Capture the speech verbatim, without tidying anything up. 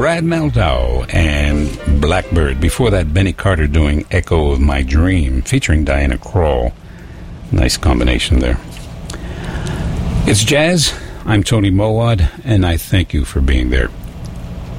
Brad Mehldau and Blackbird. Before that, Benny Carter doing Echo of My Dream, featuring Diana Krall. Nice combination there. It's jazz. I'm Tony Mowat, and I thank you for being there.